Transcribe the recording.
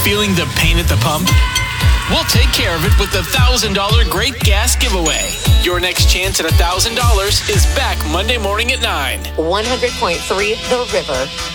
Feeling the pain at the pump? We'll take care of it with the $1,000 Great Gas Giveaway. Your next chance at $1,000 is back Monday morning at 9. 100.3 The River.